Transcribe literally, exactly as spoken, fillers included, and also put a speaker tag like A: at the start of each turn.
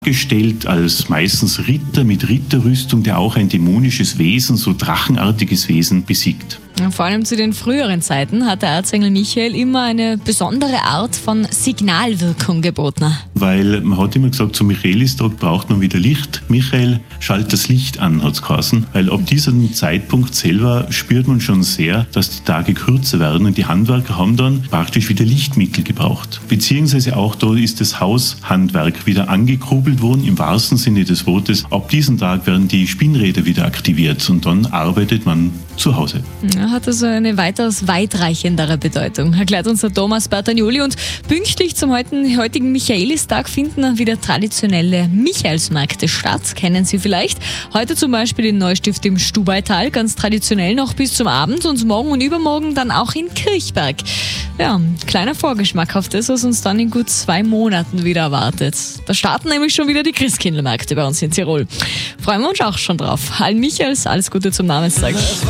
A: Gestellt als meistens Ritter mit Ritterrüstung, der auch ein dämonisches Wesen, so drachenartiges Wesen, besiegt.
B: Vor allem zu den früheren Zeiten hat der Erzengel Michael immer eine besondere Art von Signalwirkung geboten.
A: Weil man hat immer gesagt, zum Michaelistag braucht man wieder Licht. Michael, schalt das Licht an, hat es geheißen. Weil ab diesem Zeitpunkt selber spürt man schon sehr, dass die Tage kürzer werden und die Handwerker haben dann praktisch wieder Lichtmittel gebraucht. Beziehungsweise auch da ist das Haushandwerk wieder angekurbelt worden, im wahrsten Sinne des Wortes. Ab diesem Tag werden die Spinnräder wieder aktiviert und dann arbeitet man zu Hause.
B: Ja, hat also eine weitaus weitreichendere Bedeutung, erklärt uns der Thomas Bertagnoli. Und pünktlich zum heutigen Michaelistag finden wieder traditionelle Michaelsmärkte statt. Kennen Sie vielleicht? Heute zum Beispiel in Neustift im Stubaital, ganz traditionell noch bis zum Abend, und morgen und übermorgen dann auch in Kirchberg. Ja, kleiner Vorgeschmack auf das, was uns dann in gut zwei Monaten wieder erwartet. Da starten nämlich schon wieder die Christkindlmärkte bei uns in Tirol. Freuen wir uns auch schon drauf. Allen Michaels, alles Gute zum Namenstag.